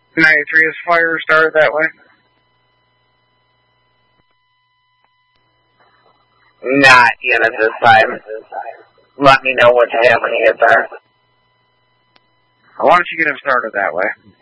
93 is fire started that way. Not yet at this time. Let me know what you have when you get there. Why don't you get him started that way?